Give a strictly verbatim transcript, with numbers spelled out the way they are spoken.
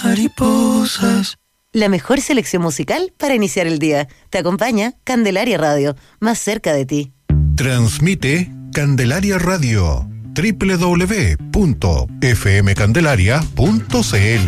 mariposas. La mejor selección musical para iniciar el día. Te acompaña Candelaria Radio, más cerca de ti. Transmite Candelaria Radio, doble u doble u doble u punto f m candelaria punto c l.